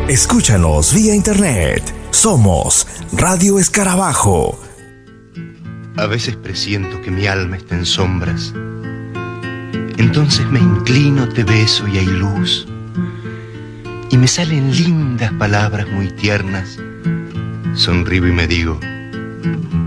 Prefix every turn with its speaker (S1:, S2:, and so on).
S1: Escúchanos vía internet. Somos Radio Escarabajo.
S2: A veces presiento que mi alma está en sombras. Entonces me inclino, te beso y hay luz. Y me salen lindas palabras muy tiernas. Sonrío y me digo: